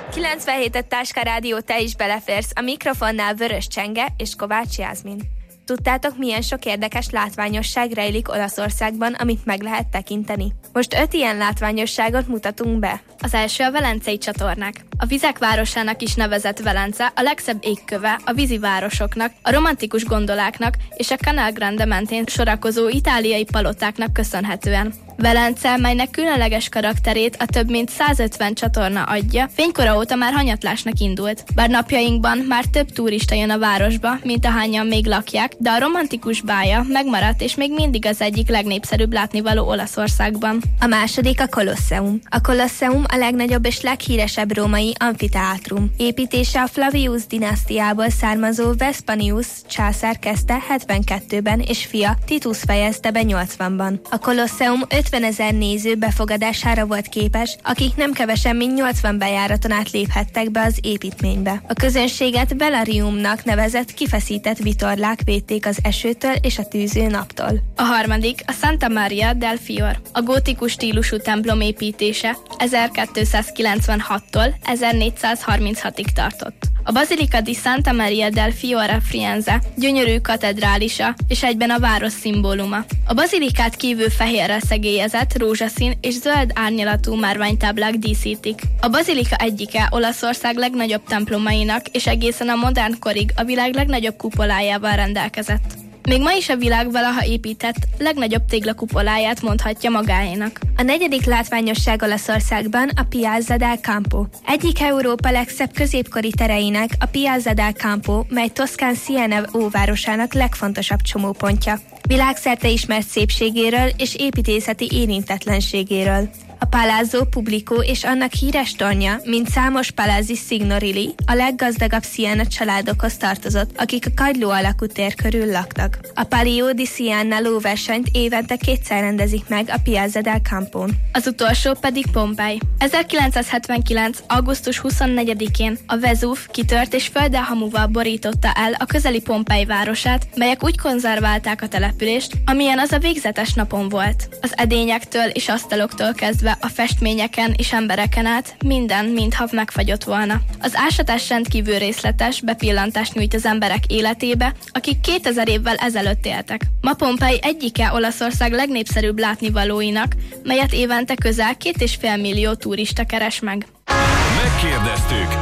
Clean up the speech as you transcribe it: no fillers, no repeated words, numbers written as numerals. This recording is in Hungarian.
97 Táska Rádió, te is beleférsz, a mikrofonnál Vörös Csenge és Kovács Jászmin. Tudtátok, milyen sok érdekes látványosság rejlik Olaszországban, amit meg lehet tekinteni? Most 5 ilyen látványosságot mutatunk be. Az első a Velencei csatornák. A vizek városának is nevezett Velence a legszebb égköve a vízi városoknak, a romantikus gondoláknak és a Canal Grande mentén sorakozó itáliai palotáknak köszönhetően. Velence, melynek különleges karakterét a több mint 150 csatorna adja, fénykora óta már hanyatlásnak indult. Bár napjainkban már több turista jön a városba, mint ahányan még lakják, de a romantikus bája megmaradt és még mindig az egyik legnépszerűbb látnivaló Olaszországban. A második a Colosseum. A Colosseum a legnagyobb és leghíresebb római amfiteátrum. Építése a Flavius dinasztiából származó Vespasius császár kezdte 72-ben, és fia Titus fejezte be 80-ban. A Colosseum 50 000 néző befogadására volt képes, akik nem kevesen, mint 80 bejáraton át léphettek be az építménybe. A közönséget velariumnak nevezett kifeszített vitorlák védték az esőtől és a tűző naptól. A harmadik a Santa Maria del Fior. A gótikus stílusú templom építése 1296-tól 1436-ig tartott. A Basilica di Santa Maria del Fiore Firenze gyönyörű katedrálisa és egyben a város szimbóluma. A bazilikát kívül fehérrel szegélyezett, rózsaszín és zöld árnyalatú márványtáblák díszítik. A bazilika egyike Olaszország legnagyobb templomainak és egészen a modern korig a világ legnagyobb kupolájával rendelkezett. Még ma is a világ valaha épített legnagyobb téglakupoláját mondhatja magáénak. A negyedik látványosság Olaszországban a Piazza del Campo. Egyik Európa legszebb középkori tereinek a Piazza del Campo, mely Toszkán Siena óvárosának legfontosabb csomópontja. Világszerte ismert szépségéről és építészeti érintetlenségéről. A Palazzo Pubblico és annak híres tornya, mint számos Palazzi Signorile, a leggazdagabb Siena családokhoz tartozott, akik a kagyló alakú tér körül laktak. A Palio di Siena lóversenyt évente 2-szer rendezik meg a Piazza del Campón. Az utolsó pedig Pompei. 1979. augusztus 24-én a Vezúv kitört és földdel hamuval borította el a közeli Pompei városát, melyek úgy konzerválták a települést, amilyen az a végzetes napon volt. Az edényektől és asztaloktól kezdve a festményeken és embereken át minden mintha megfagyott volna. Az ásatás rendkívül részletes bepillantást nyújt az emberek életébe, akik 2000 évvel ezelőtt éltek. Ma Pompei egyike Olaszország legnépszerűbb látnivalóinak, melyet évente közel 2,5 millió turista keres meg. Megkérdeztük!